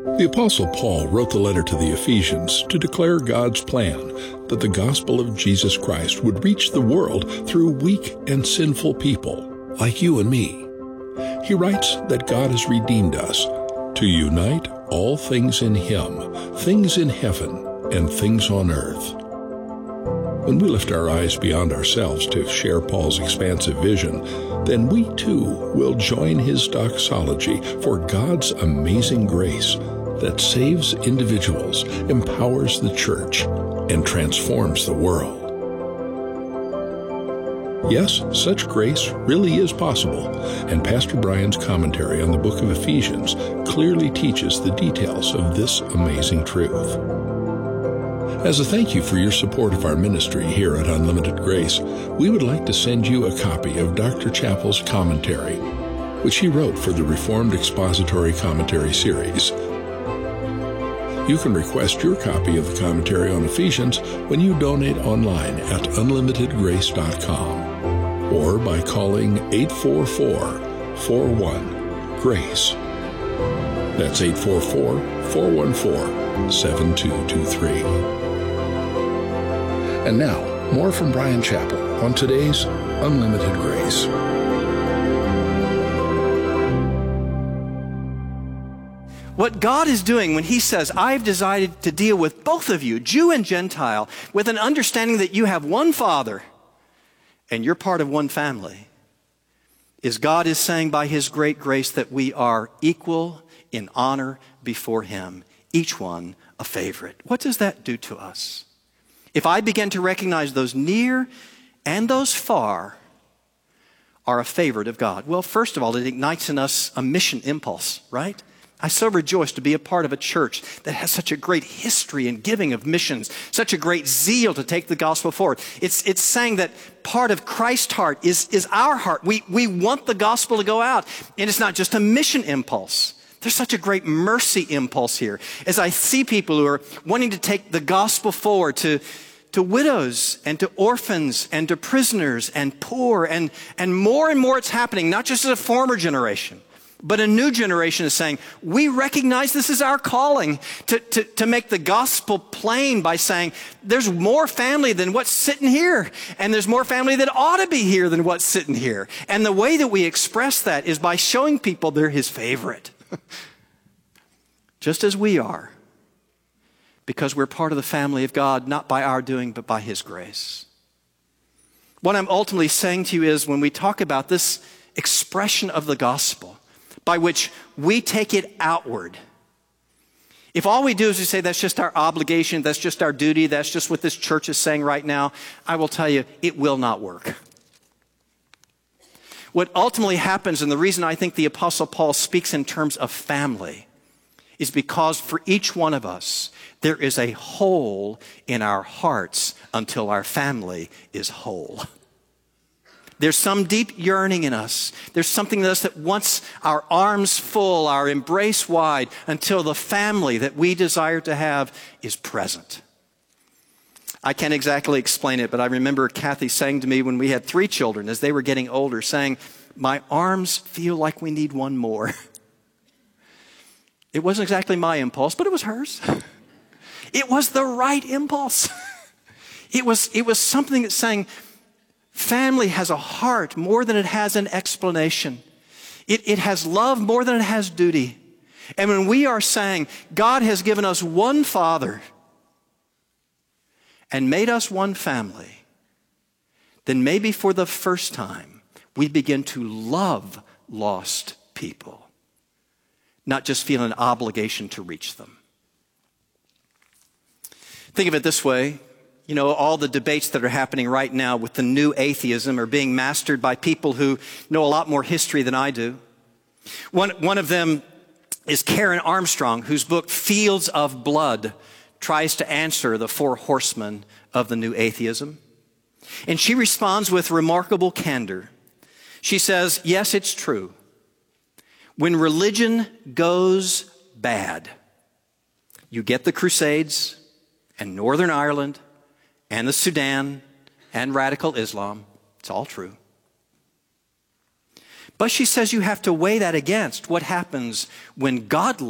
The Apostle Paul wrote the letter to the Ephesians to declare God's plan that the gospel of Jesus Christ would reach the world through weak and sinful people like you and me. He writes that God has redeemed us to unite all things in Him, things in heaven and things on earth. When we lift our eyes beyond ourselves to share Paul's expansive vision, then we too will join his doxology for God's amazing grace that saves individuals, empowers the church, and transforms the world. Yes, such grace really is possible, and Pastor Brian's commentary on the book of Ephesians clearly teaches the details of this amazing truth. As a thank you for your support of our ministry here at Unlimited Grace, we would like to send you a copy of Dr. Chappell's commentary, which he wrote for the Reformed Expository Commentary series. You can request your copy of the commentary on Ephesians when you donate online at unlimitedgrace.com or by calling 844-41-GRACE. That's 844-414-7223. And now, more from Bryan Chapell on today's Unlimited Grace. What God is doing when He says, I've decided to deal with both of you, Jew and Gentile, with an understanding that you have one Father and you're part of one family, is God is saying by His great grace that we are equal in honor before Him, each one a favorite. What does that do to us? If I begin to recognize those near and those far are a favorite of God, well, first of all, it ignites in us a mission impulse, right? I so rejoice to be a part of a church that has such a great history in giving of missions, such a great zeal to take the gospel forward. It's saying that part of Christ's heart is our heart. We want the gospel to go out, and it's not just a mission impulse. There's such a great mercy impulse here. As I see people who are wanting to take the gospel forward to widows and to orphans and to prisoners and poor, and more it's happening, not just as a former generation, but a new generation is saying, we recognize this is our calling to make the gospel plain by saying there's more family than what's sitting here, and there's more family that ought to be here than what's sitting here. And the way that we express that is by showing people they're His favorite. Just as we are, because we're part of the family of God, not by our doing, but by His grace. What I'm ultimately saying to you is when we talk about this expression of the gospel, by which we take it outward, if all we do is we say that's just our obligation, that's just our duty, that's just what this church is saying right now, I will tell you, it will not work. What ultimately happens, and the reason I think the Apostle Paul speaks in terms of family, is because for each one of us, there is a hole in our hearts until our family is whole. There's some deep yearning in us. There's something in us that wants our arms full, our embrace wide, until the family that we desire to have is present. I can't exactly explain it, but I remember Kathy saying to me when we had 3 children, as they were getting older, saying, my arms feel like we need one more. It wasn't exactly my impulse, but it was hers. It was the right impulse. It was something that's saying, family has a heart more than it has an explanation. It has love more than it has duty. And when we are saying, God has given us one Father and made us one family, then maybe for the first time, we begin to love lost people, not just feel an obligation to reach them. Think of it this way. You know, all the debates that are happening right now with the new atheism are being mastered by people who know a lot more history than I do. One of them is Karen Armstrong, whose book Fields of Blood tries to answer the 4 horsemen of the new atheism. And she responds with remarkable candor. She says, yes, it's true. When religion goes bad, you get the Crusades and Northern Ireland and the Sudan and radical Islam. It's all true. But she says you have to weigh that against what happens when God